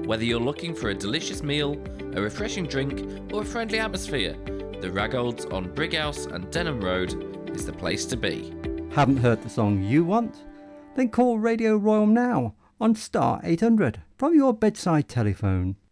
Whether you're looking for a delicious meal, a refreshing drink, or a friendly atmosphere, the Raggolds on Brighouse and Denham Road is the place to be. Haven't heard the song you want? Then call Radio Royal now on star 800 from your bedside telephone.